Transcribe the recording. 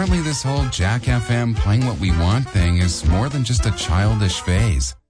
apparently this whole Jack FM playing what we want thing is more than just a childish phase.